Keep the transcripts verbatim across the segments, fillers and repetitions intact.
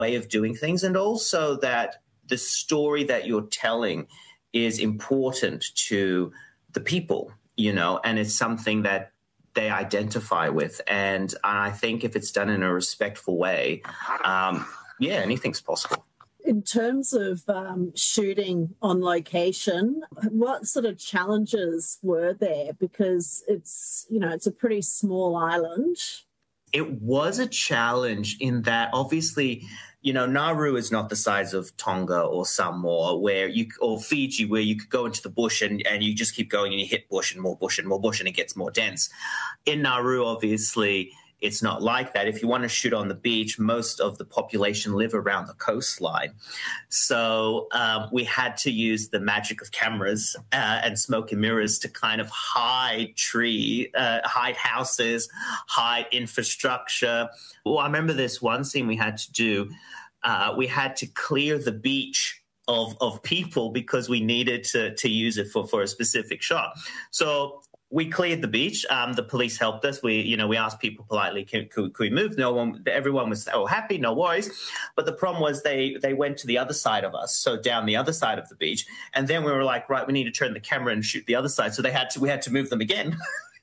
way of doing things, and also that the story that you're telling is important to the people, you know, and it's something that they identify with. And I think if it's done in a respectful way, um, yeah, anything's possible. In terms of um, shooting on location, what sort of challenges were there? Because it's, you know, it's a pretty small island. It was a challenge in that, obviously, you know, Nauru is not the size of Tonga or Samoa, where you, or Fiji, where you could go into the bush and, and you just keep going and you hit bush and more bush and more bush and it gets more dense. In Nauru, obviously, it's not like that. If you want to shoot on the beach, most of the population live around the coastline. So um, we had to use the magic of cameras uh, and smoke and mirrors to kind of hide tree, uh, hide houses, hide infrastructure. Well, I remember this one scene we had to do. Uh, we had to clear the beach of, of people because we needed to, to use it for, for a specific shot. So we cleared the beach. Um, the police helped us. We, you know, we asked people politely, can, could, could we move? No one, everyone was oh, happy, no worries. But the problem was they, they went to the other side of us, so down the other side of the beach. And then we were like, right, we need to turn the camera and shoot the other side. So they had to, we had to move them again.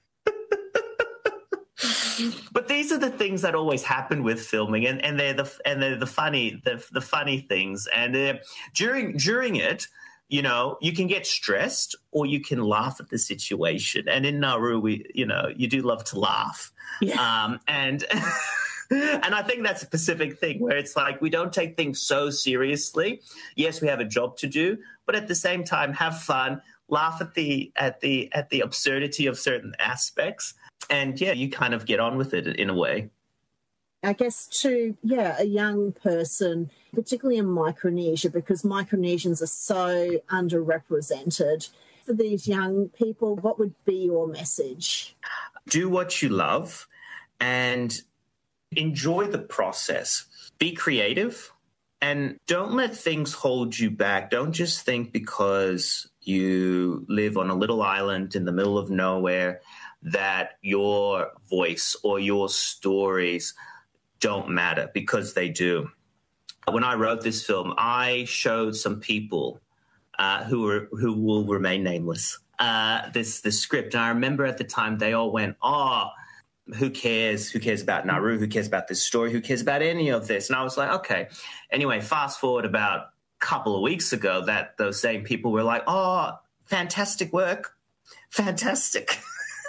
But these are the things that always happen with filming, and, and they're the and they're the funny the the funny things. And uh, during during it, you know, you can get stressed or you can laugh at the situation. And in Nauru, we, you know, you do love to laugh. Yeah. Um, and and I think that's a Pacific thing where it's like we don't take things so seriously. Yes, we have a job to do, but at the same time, have fun, laugh at the at the at the absurdity of certain aspects. And, yeah, you kind of get on with it in a way. I guess to, yeah, a young person, particularly in Micronesia, because Micronesians are so underrepresented. For these young people, what would be your message? Do what you love and enjoy the process. Be creative and don't let things hold you back. Don't just think because you live on a little island in the middle of nowhere that your voice or your stories don't matter, because they do. When I wrote this film, I showed some people uh, who were who will remain nameless uh, this this script. And I remember at the time they all went, "Oh, who cares? Who cares about Nauru? Who cares about this story? Who cares about any of this?" And I was like, "Okay." Anyway, fast forward about a couple of weeks ago, that those same people were like, "Oh, fantastic work, fantastic."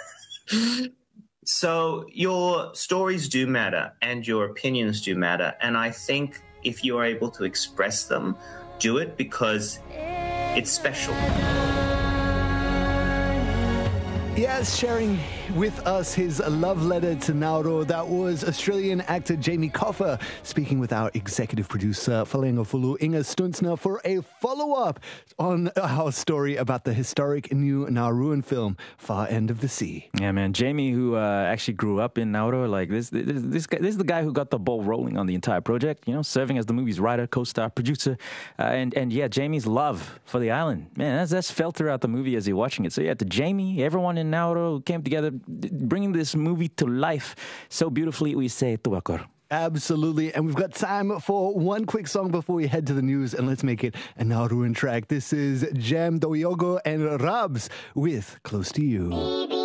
So your stories do matter and your opinions do matter. And I think if you are able to express them, do it, because it's special. Yes, sharing with us his love letter to Nauru. That was Australian actor Jamie Coffer speaking with our executive producer, Falengafulu Inga Stunzner, for a follow-up on our story about the historic new Nauruan film, Far End of the Sea. Yeah, man. Jamie, who uh, actually grew up in Nauru, like this, this, this, guy, this is the guy who got the ball rolling on the entire project, you know, serving as the movie's writer, co-star, producer. Uh, and, and yeah, Jamie's love for the island, man, that's, that's felt throughout the movie as you're watching it. So yeah, to Jamie, everyone in Nauru came together, bringing this movie to life so beautifully. We say tuakor. Absolutely. And we've got time for one quick song before we head to the news, and let's make it a Nauruan track. This is Jam Doyogo and Rabs with Close to You.